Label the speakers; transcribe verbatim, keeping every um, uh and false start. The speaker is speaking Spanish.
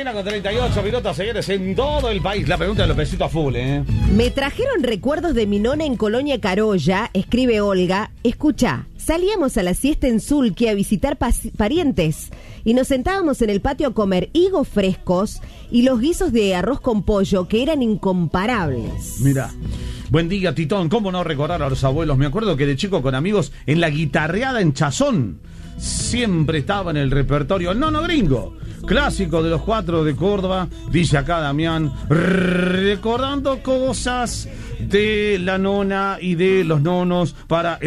Speaker 1: mañana con treinta y ocho minutos, señores, en todo el país. La pregunta de los besitos a full, ¿eh?
Speaker 2: Me trajeron recuerdos de mi nona en Colonia Carolla, escribe Olga. Escucha, salíamos a la siesta en Sulque a visitar parientes y nos sentábamos en el patio a comer higos frescos y los guisos de arroz con pollo que eran incomparables.
Speaker 1: Mirá. Buen día, Titón. ¿Cómo no recordar a los abuelos? Me acuerdo que de chico con amigos en la guitarreada en Chazón siempre estaba en el repertorio el Nono Gringo, clásico de los cuatro de Córdoba, dice acá Damián, recordando cosas de la nona y de los nonos para